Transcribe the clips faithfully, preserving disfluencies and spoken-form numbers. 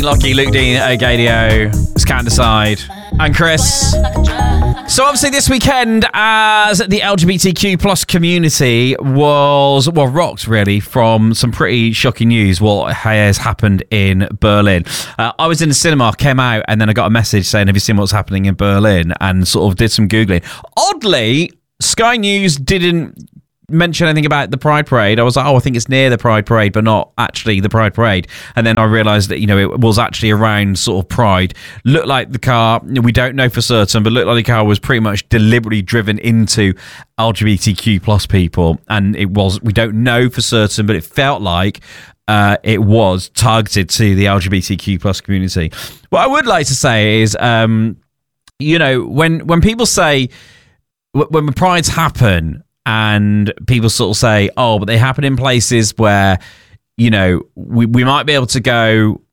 Lucky, Luke Dean, Agadio, it's Can't Decide, and Chris. So obviously this weekend, as the L G B T Q plus community was, well, rocked really from some pretty shocking news, what has happened in Berlin. Uh, I was in the cinema, came out, and then I got a message saying, have you seen what's happening in Berlin? And sort of did some Googling. Oddly, Sky News didn't mention anything about the Pride Parade. I was like, oh, I think it's near the Pride Parade, but not actually the Pride Parade. And then I realised that, you know, it was actually around sort of Pride. Looked like the car, we don't know for certain, but looked like the car was pretty much deliberately driven into L G B T Q plus people. And it was, we don't know for certain, but it felt like uh, it was targeted to the L G B T Q plus community. What I would like to say is, um, you know, when, when people say, when prides happen, and people sort of say, oh, but they happen in places where, you know, we, we might be able to go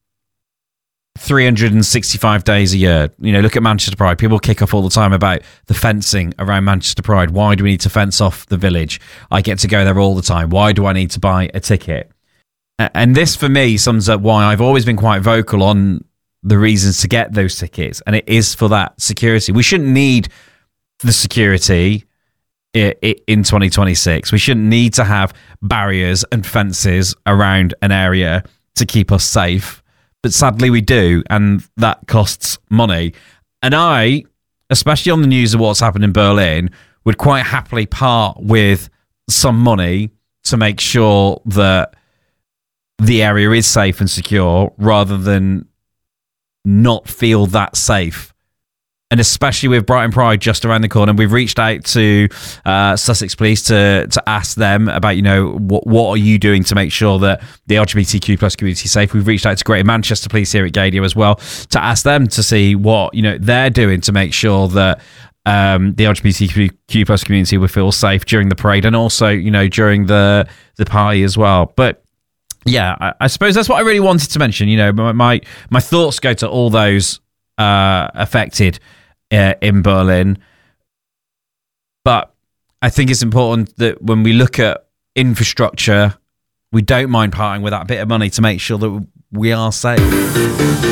three hundred sixty-five days a year. You know, look at Manchester Pride. People kick off all the time about the fencing around Manchester Pride. Why do we need to fence off the village? I get to go there all the time. Why do I need to buy a ticket? And this, for me, sums up why I've always been quite vocal on the reasons to get those tickets. And it is for that security. We shouldn't need the security in twenty twenty-six. We shouldn't need to have barriers and fences around an area to keep us safe, but sadly we do, and that costs money. And I, especially on the news of what's happened in Berlin, would quite happily part with some money to make sure that the area is safe and secure, rather than not feel that safe. And especially with Brighton Pride just around the corner, we've reached out to uh, Sussex Police to to ask them about, you know, what what are you doing to make sure that the L G B T Q plus community is safe. We've reached out to Greater Manchester Police here at Gadio as well to ask them to see what, you know, they're doing to make sure that um, the L G B T Q plus community will feel safe during the parade, and also, you know, during the the party as well. But yeah, I, I suppose that's what I really wanted to mention. You know, my my, my thoughts go to all those uh, affected Uh, in Berlin, but I think it's important that when we look at infrastructure, we don't mind parting with that bit of money to make sure that we are safe.